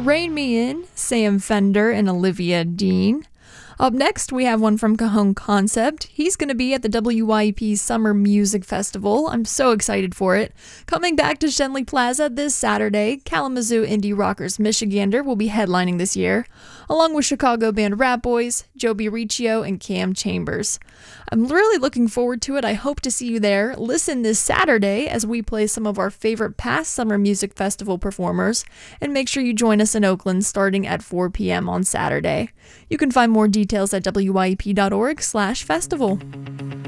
Rain Me In, Sam Fender and Olivia Dean. Up next, we have one from Cajon Concept. He's going to be at the WYEP Summer Music Festival. I'm so excited for it. Coming back to Shenley Plaza this Saturday, Kalamazoo indie rockers Michigander will be headlining this year, along with Chicago band Rat Boys, Joby Riccio, and Cam Chambers. I'm really looking forward to it. I hope to see you there. Listen this Saturday as we play some of our favorite past Summer Music Festival performers, and make sure you join us in Oakland starting at 4 p.m. on Saturday. You can find more details at wyep.org/festival.